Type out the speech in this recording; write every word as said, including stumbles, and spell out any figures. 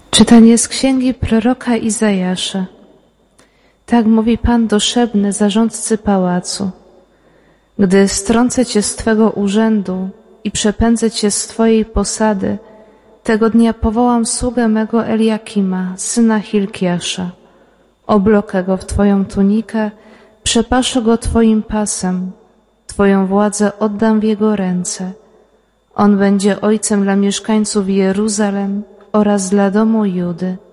Czytanie z księgi proroka Izajasza. Tak mówi Pan do Szebny, zarządcy pałacu. Gdy strącę cię z twego urzędu i przepędzę cię z twojej posady, tego dnia powołam sługę mego Eliakima, syna Hilkiasza. Oblokę go w twoją tunikę, przepaszę go twoim pasem, twoją władzę oddam w jego ręce. On będzie ojcem dla mieszkańców Jeruzalem oraz dla domu Judy.